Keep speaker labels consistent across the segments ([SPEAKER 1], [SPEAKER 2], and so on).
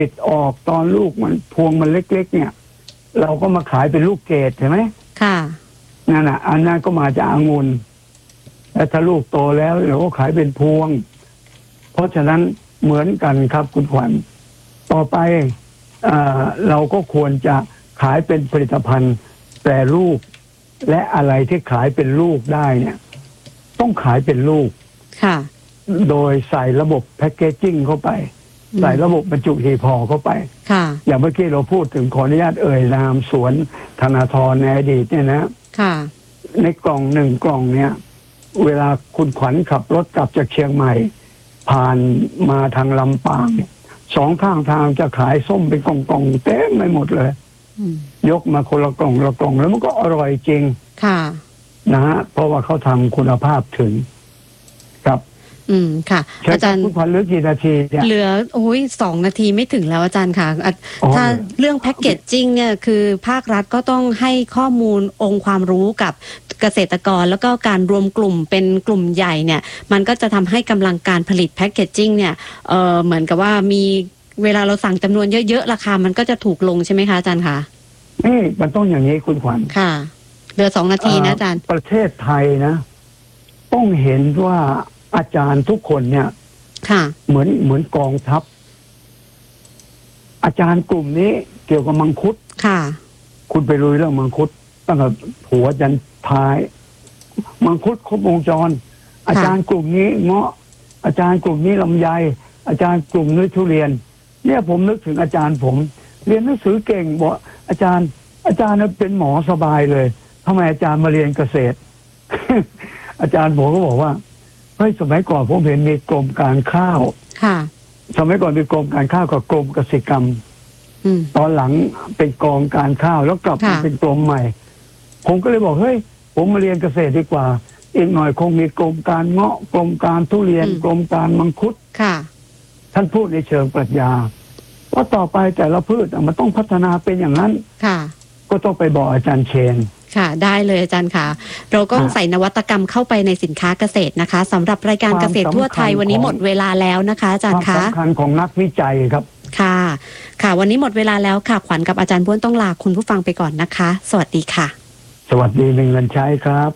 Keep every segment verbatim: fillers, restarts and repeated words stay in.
[SPEAKER 1] ติดออกตอนลูกมันพวงมันเล็กๆเนี่ยเราก็มาขายเป็นลูกเกดใช่ไหม
[SPEAKER 2] ค่ะ
[SPEAKER 1] นั่นน่ะอันนั้นก็มาจากองุ่นแล้วถ้าลูกโตแล้วเราก็ขายเป็นพวงเพราะฉะนั้นเหมือนกันครับคุณขวัญต่อไปเอ่อเราก็ควรจะขายเป็นผลิตภัณฑ์แปรรูปและอะไรที่ขายเป็นลูกได้เนี่ยต้องขายเป็นลูก
[SPEAKER 2] ค่ะ
[SPEAKER 1] โดยใส่ระบบแพคเกจจิ้งเข้าไปใส่ระบบบรรจุหีบห่อเข้าไป
[SPEAKER 2] ค่ะ
[SPEAKER 1] อย่างเมื่อกี้เราพูดถึงขออนุญาตเอ่ยนามสวนธนาธรในอดีตเนี่ยนะ
[SPEAKER 2] ค่ะ
[SPEAKER 1] ในกล่องหนึ่งกล่องเนี่ยเวลาคุณขวัญขับรถกลับจากเชียงใหม่ผ่านมาทางลำปางสองข้างทางจะขายส้มเป็นกล่องๆเต็มไปหมดเลยยกมาคนละกล่องละกล่องแล้วมันก็อร่อยจริง
[SPEAKER 2] ค่ะ
[SPEAKER 1] นะฮะเพราะว่าเขาทำคุณภาพถึงครับ
[SPEAKER 2] อืมค่ะอาจารย์
[SPEAKER 1] คุณขวัญเหลือกี่นาทีเนี่ย
[SPEAKER 2] เหลือโอ้ยสองนาทีไม่ถึงแล้วอาจารย์ค่ะถ้าเรื่องแพ็กเกจจิ้งเนี่ยคือภาครัฐก็ต้องให้ข้อมูลองค์ความรู้กับเกษตรกรแล้วก็การรวมกลุ่มเป็นกลุ่มใหญ่เนี่ยมันก็จะทำให้กำลังการผลิตแพ็กเกจจิ้งเนี่ยเออเหมือนกับว่ามีเวลาเราสั่งจำนวนเยอะๆราคามันก็จะถูกลงใช่ไหมคะอาจารย์คะ
[SPEAKER 1] นี่มันต้องอย่างนี้คุณขวัญ
[SPEAKER 2] ค่ะเหลือสองนาทีนะอาจารย์
[SPEAKER 1] ประเทศไทยนะต้องเห็นว่าอาจารย์ทุกคนเนี่ย
[SPEAKER 2] ค่ะ
[SPEAKER 1] เหมือนเหมือนกองทัพอาจารย์กลุ่มนี้เกี่ยวกับมังคุด
[SPEAKER 2] ค่ะ
[SPEAKER 1] คุณไปรู้เรื่องมังคุดตั้งแต่หัวจนท้ายมังคุดครบวงจรอาจารย์กลุ่มนี้เงาะอาจารย์กลุ่มนี้ลำไยอาจารย์กลุ่มนี้ทุเรียนเนี่ยผมนึกถึงอาจารย์ผมเรียนหนังสือเก่งบอกอาจารย์อาจารย์เป็นหมอสบายเลยทำไมอาจารย์มาเรียนเกษตร อาจารย์ผมก็บอกว่าเฮ้ยสมัยก่อนผมเห็นมีกรมการข้าว
[SPEAKER 2] ค่ะ
[SPEAKER 1] สมัยก่อนมีกรมการข้าวกับกรมเกษตรกรรมตอนหลังเป็นกองการข้าวแล้วกลับมาเป็นกรมใหม่ผมก็เลยบอกเฮ้ยผมมาเรียนเกษตรดีกว่าอีกหน่อยคงมีกรมการเงาะกรมการทุเรียนกรมการมังคุด
[SPEAKER 2] ค่ะ
[SPEAKER 1] ท่านพูดในเชิงปรัชญาเพราะต่อไปแต่ละพืชมันต้องพัฒนาเป็นอย่างนั้น
[SPEAKER 2] ค่ะ
[SPEAKER 1] ก็ต้องไปบอกอาจารย์เชน
[SPEAKER 2] ค่ะได้เลยอาจารย์ค่ะเราก็ใส่นวัตกรรมเข้าไปในสินค้าเกษตรนะคะสำหรับรายการเกษตรทั่วไทยวันนี้หมดเวลาแล้วนะคะอาจารย์คะ
[SPEAKER 1] ความสำคัญของนักวิจัยครับ
[SPEAKER 2] ค่ะค่ะวันนี้หมดเวลาแล้วค่ะขวัญกับอาจารย์บ้วนต้องลาคุณผู้ฟังไปก่อนนะคะสวัสดีค่ะ
[SPEAKER 1] สวัสดีเป็นเงินใช้ครับ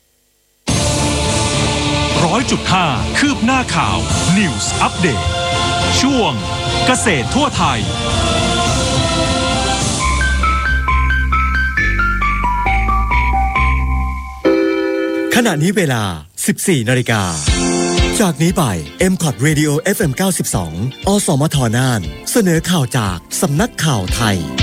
[SPEAKER 3] ร้อยจุดห้าคืบหน้าข่าว News Update ช่วงเกษตรทั่วไทย
[SPEAKER 4] ขณะนี้เวลา สิบสี่นาฬิกา จากนี้ไป เอ็ม คอท Radio เอฟ เอ็ม เก้าสิบสอง อสมทน่านเสนอข่าวจากสำนักข่าวไทย